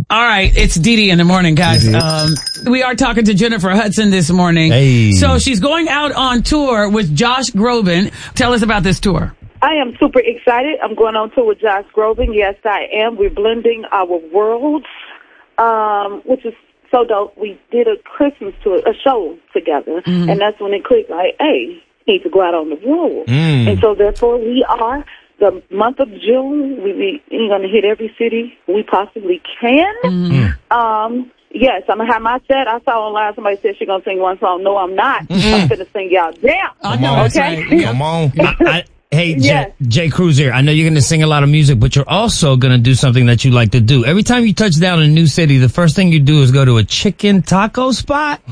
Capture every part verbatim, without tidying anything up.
All right, it's Dee Dee in the morning, guys. Um, we are talking to Jennifer Hudson this morning. Hey. So she's going out on tour with Josh Groban. Tell us about this tour. I am super excited. I'm going on tour with Josh Groban. Yes, I am. We're blending our worlds, um, which is so dope. We did a Christmas tour, a show together, mm-hmm. and that's when it clicked. Like, hey, we need to go out on the road, mm. and so therefore we are. The month of June, we we we're going to hit every city we possibly can. Mm-hmm. Um, yes, I'm gonna have my set. I saw online somebody said she's gonna sing one song. No, I'm not. Mm-hmm. I'm gonna sing y'all down. I know, okay? Right. Come on. I, I, hey, yes. Jay, Jay Cruz here. I know you're gonna sing a lot of music, but you're also gonna do something that you like to do. Every time you touch down in a new city, the first thing you do is go to a chicken taco spot.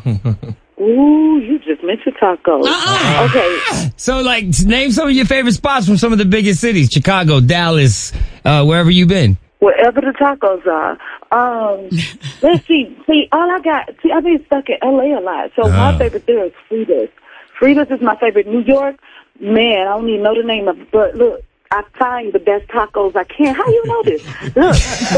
Ooh, you just mentioned tacos. Uh-uh. Okay. So, like, name some of your favorite spots from some of the biggest cities. Chicago, Dallas, uh, wherever you've been. Wherever the tacos are. Um, let's see. See, all I got, see, I've been stuck in L A a lot. So, uh-huh. my favorite there is Frida's. Frida's is my favorite. New York, man, I don't even know the name of it. But, look, I find the best tacos I can. How you know this? Look.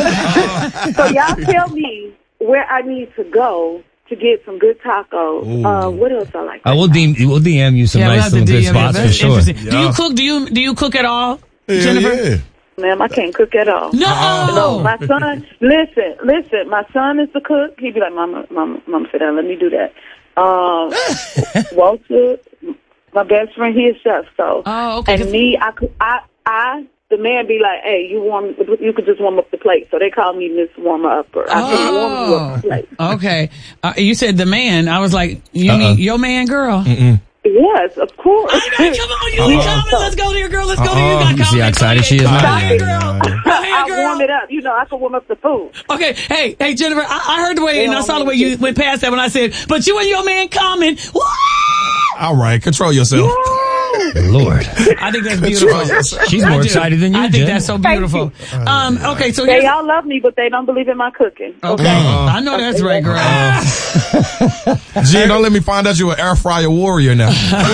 So, y'all tell me where I need to go to get some good tacos. Uh, what else I like? Uh, we'll, D- we'll D M you some yeah, nice we'll some good D M spots you. for sure. Yeah. Do you cook? Do you do you cook at all, yeah, Jennifer? Yeah. Ma'am, I can't cook at all. No. No, my son. Listen, listen. My son is the cook. He'd be like, "Mama, mama, mama, sit down. Let me do that." Um, Walter, my best friend, he is chef. So, oh, okay. And me, I could, I, I. The man be like, hey, you warm, you could just warm up the plate. So they call me Miss Warmer Upper. I oh. can warm you up the plate. Okay. Uh, you said the man. I was like, you Uh-uh. mean your man, girl? Mm-mm. Yes, of course. All right, come on, you Uh-oh. coming? Let's go there, girl. Let's go Uh-oh. there. You got You see how excited she is now? Go ahead, girl. Go ahead, I girl. warm it up. You know, I can warm up the food. Okay, hey, hey, Jennifer, I, I heard the way, They and I don't saw the way want you to- went past that when I said, but you and your man coming. Woo! All right, control yourself. Lord. I think that's beautiful. She's I more do. excited than you, I think Jen. that's so beautiful. Um, okay, so They here's... all love me, but they don't believe in my cooking. Okay, Uh-uh. I know that's right, girl. Gene, don't let me find out you're an air fryer warrior now.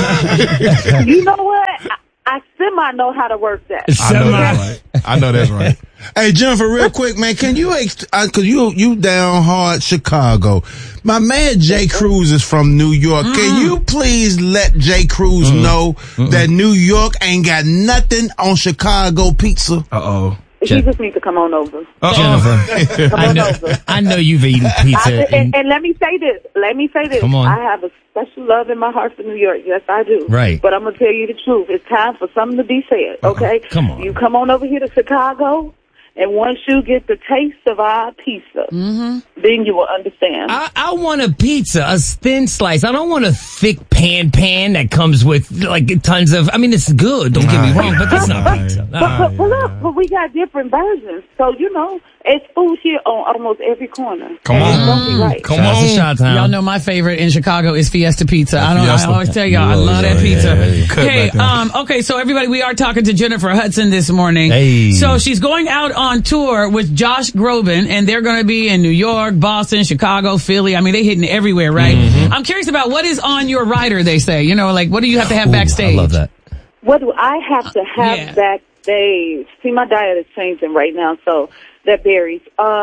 You know what? I, I semi know how to work that. I know that's right. I know that's right. Hey, Jennifer, real quick, man, can you, ex- uh, cause you, you down hard Chicago. My man Jay Cruz is from New York. Mm. Can you please let Jay Cruz mm. know Mm-mm. that New York ain't got nothing on Chicago pizza? Uh-oh. He just needs to come on over. Jennifer, come I on know, over. I know you've eaten pizza. I, and, and, and let me say this. Let me say this. Come on. I have a special love in my heart for New York. Yes, I do. Right. But I'm going to tell you the truth. It's time for something to be said, okay? Uh-huh. Come on. You come on over here to Chicago, and once you get the taste of our pizza, mm-hmm. then you will understand. I, I want a pizza, a thin slice. I don't want a thick pan pan that comes with like tons of. I mean, it's good. Don't get me wrong, but that's not pizza. But, but, but look, but we got different versions. So, you know, it's food here on almost every corner. Come and on. It's gonna be right. Come Shout out to on. Chi-Town. Y'all know my favorite in Chicago is Fiesta Pizza. I don't. Fiesta. I always tell y'all, I love that Yeah, pizza. yeah, yeah. Cut Hey, back there. um, okay, so everybody, we are talking to Jennifer Hudson this morning. Hey. So she's going out on tour with Josh Groban, and they're going to be in New York, Boston, Chicago, Philly. I mean, they hitting everywhere, right? Mm-hmm. I'm curious about what is on your rider. They say, you know, like what do you have to have Ooh, backstage? I love that. What do I have to have Yeah. backstage? See, my diet is changing right now, so that varies.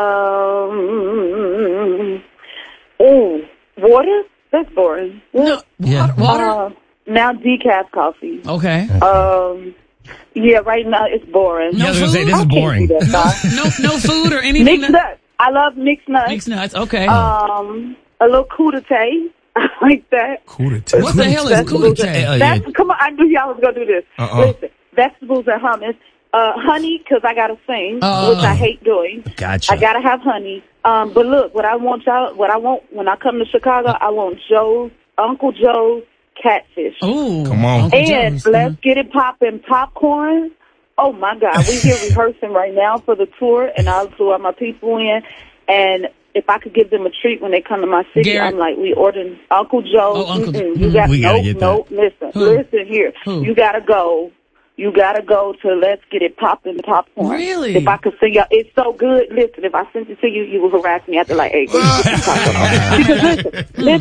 Um, ooh, water? That's boring. No, Yeah. water. Uh, now decaf coffee. Okay. Um, yeah, right now it's boring. No Yeah, I was gonna say, food? this is I can't boring. do that, Doc. No, no food or anything. Mixed nuts. I love mixed nuts. Mixed nuts. Okay. Um, a little crudité. I like that. Cool to tell. what the hell is vegetables crudité? Uh, yeah. That's, come on, I knew y'all was gonna do this. Uh-uh. Listen, vegetables and hummus. Uh, honey, because I gotta sing, Uh, which I hate doing. Gotcha. I gotta have honey. Um, but look, what I want y'all, what I want when I come to Chicago, I want Joe's, Uncle Joe's catfish. Ooh. Come on. Uncle And Joe's. let's get it poppin' popcorn. Oh my God, we here rehearsing right now for the tour, and I'll flew my people in. And if I could give them a treat when they come to my city, Garrett. I'm like, we ordering Uncle Joe. Oh, Uncle- Mm-mm, mm, you got we gotta nope, get that. nope. Listen, Who? listen here. Who? You gotta go. You gotta go to Let's Get It Poppin' Popcorn. Really? If I could sing y'all, it's so good. Listen, if I sent it to you, you would harass me after like eight days. Because listen, listen,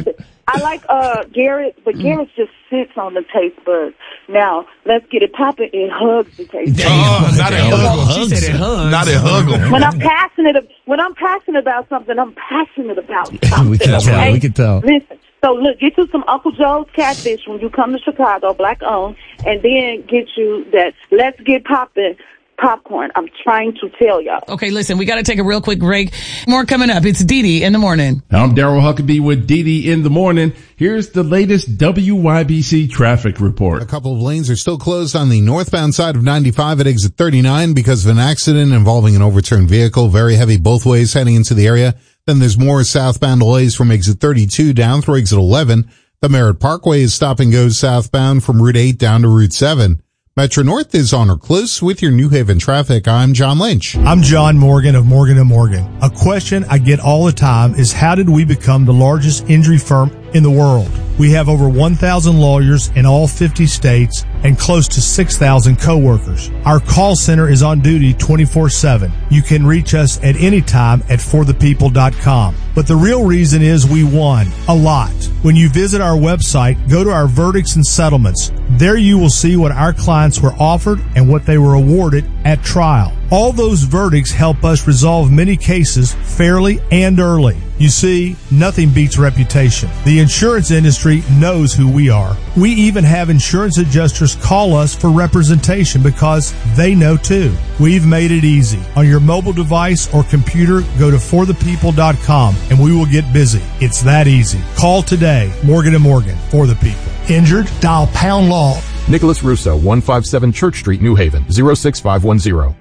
I like uh Garrett, but Garrett just sits on the taste buds. Now, let's get it popping. It hugs the taste buds. Oh, not it hugs. She said it hugs. Not it hug 'em. When I'm passionate, when I'm passionate about something, I'm passionate about something. We can tell. okay? We can tell. Listen. So look, get you some Uncle Joe's catfish when you come to Chicago, black owned, and then get you that Let's Get Poppin' popcorn. I'm trying to tell y'all. Okay, listen, we got to take a real quick break. More coming up. It's Dee Dee in the morning. I'm Daryl Huckabee with Dee Dee in the morning. Here's the latest W Y B C traffic report. A couple of lanes are still closed on the northbound side of ninety-five at exit thirty-nine because of an accident involving an overturned vehicle. Very heavy both ways heading into the area. Then there's more southbound delays from exit thirty-two down through exit eleven. The Merritt Parkway is stop and go southbound from Route eight down to Route seven. Metro North is on or close with your New Haven traffic. I'm John Lynch. I'm John Morgan of Morgan and Morgan. A question I get all the time is how did we become the largest injury firm in the world? We have over one thousand lawyers in all fifty states and close to six thousand coworkers. Our call center is on duty twenty-four seven. You can reach us at any time at for the people dot com. But the real reason is we won a lot. When you visit our website, go to our verdicts and settlements. There you will see what our clients were offered and what they were awarded at trial. All those verdicts help us resolve many cases fairly and early. You see, nothing beats reputation. The insurance industry knows who we are. We even have insurance adjusters call us for representation because they know too. We've made it easy. On your mobile device or computer, go to for the people dot com and we will get busy. It's that easy. Call today. Morgan and Morgan, for the people. Injured? Dial pound law. Nicholas Russo, one fifty-seven Church Street, New Haven, zero six five one zero.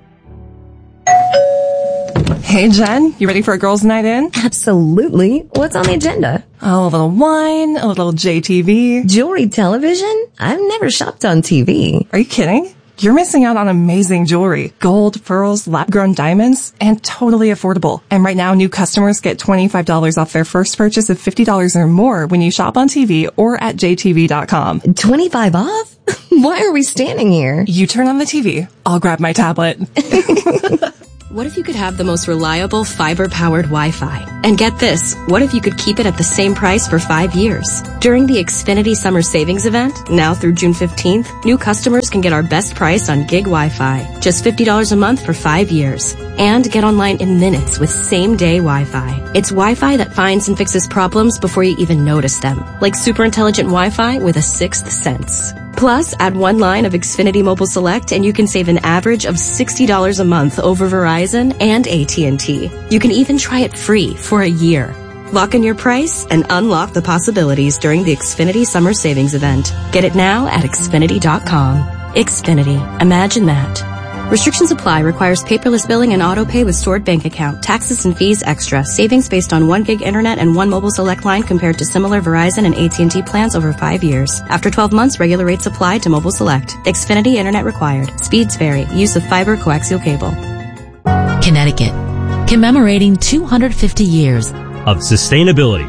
Hey, Jen, you ready for a girls' night in? Absolutely. What's on the agenda? Oh, a little wine, a little J T V. Jewelry television? I've never shopped on T V. Are you kidding? You're missing out on amazing jewelry. Gold, pearls, lab-grown diamonds, and totally affordable. And right now, new customers get twenty-five dollars off their first purchase of fifty dollars or more when you shop on T V or at J T V dot com. twenty-five off? Why are we standing here? You turn on the T V. I'll grab my tablet. What if you could have the most reliable fiber-powered Wi-Fi? And get this, what if you could keep it at the same price for five years? During the Xfinity Summer Savings Event, now through June fifteenth, new customers can get our best price on gig Wi-Fi, just fifty dollars a month for five years. And get online in minutes with same-day Wi-Fi. It's Wi-Fi that finds and fixes problems before you even notice them, like super intelligent Wi-Fi with a sixth sense. Plus, add one line of Xfinity Mobile Select and you can save an average of sixty dollars a month over Verizon and A T and T. You can even try it free for a year. Lock in your price and unlock the possibilities during the Xfinity Summer Savings Event. Get it now at Xfinity dot com. Xfinity. Imagine that. Restrictions apply. Requires paperless billing and auto pay with stored bank account. Taxes and fees extra. Savings based on one gig internet and one mobile select line compared to similar Verizon and A T and T plans over five years. After twelve months, regular rates apply to mobile select. Xfinity internet required. Speeds vary. Use of fiber coaxial cable. Connecticut, commemorating two hundred fifty years of sustainability,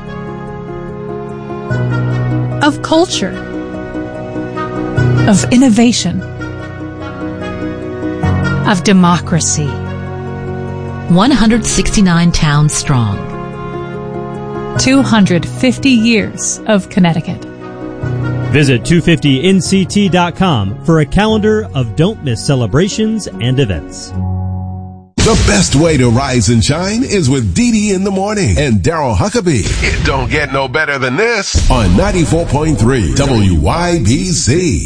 of culture, of innovation, of democracy. one hundred sixty-nine towns strong. two hundred fifty years of Connecticut. Visit two fifty N C T dot com for a calendar of don't miss celebrations and events. The best way to rise and shine is with Dee Dee in the morning and Daryl Huckabee. It don't get no better than this on ninety-four point three W Y B C.